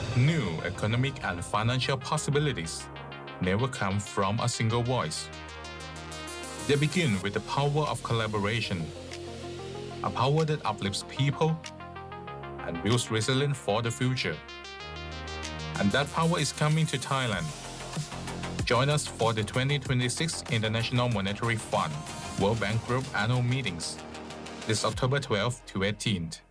New economic and financial possibilities never come from a single voice. They begin with the power of collaboration, a power that uplifts people and builds resilience for the future. And that power is coming to Thailand. Join us for the 2026 International Monetary Fund World Bank Group annual meetings this October 12th to 18th.